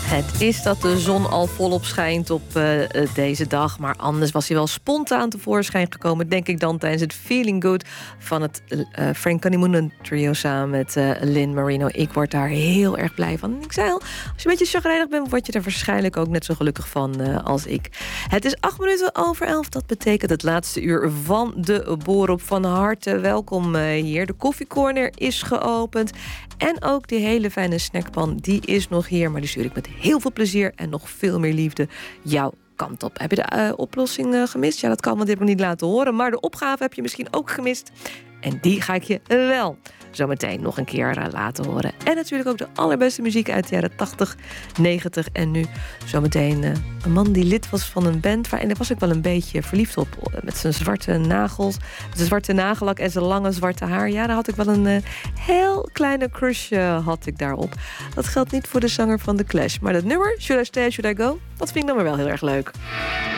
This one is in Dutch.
Het is dat de zon al volop schijnt op deze dag. Maar anders was hij wel spontaan tevoorschijn gekomen, denk ik dan, tijdens het Feeling Good van het Frank Honeymoon trio samen met Lynn Marino. Ik word daar heel erg blij van. En ik zei al, als je een beetje chagrijnig bent, word je er waarschijnlijk ook net zo gelukkig van als ik. Het is 11:08. Dat betekent het laatste uur van de Boer-op. Van harte welkom hier. De koffiecorner is geopend. En ook die hele fijne snackpan, die is nog hier. Maar die stuur ik met heel veel plezier en nog veel meer liefde jouw kant op. Heb je de oplossing gemist? Ja, dat kan, want dit heb ik niet laten horen. Maar de opgave heb je misschien ook gemist. En die ga ik je wel zometeen nog een keer laten horen. En natuurlijk ook de allerbeste muziek uit de jaren 80, 90 en nu. Zometeen een man die lid was van een band. En daar was ik wel een beetje verliefd op. Met zijn zwarte nagels, met zijn zwarte nagellak en zijn lange zwarte haar. Ja, daar had ik wel een heel kleine crush had ik daarop. Dat geldt niet voor de zanger van The Clash. Maar dat nummer, Should I Stay, Should I Go? Dat vind ik dan maar wel heel erg leuk.